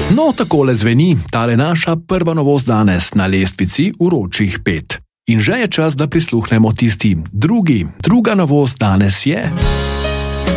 No, takole zveni tale naša prva novost danes na lestvici vročih 5. In že je čas, da prisluhnemo tisti druga novost danes je...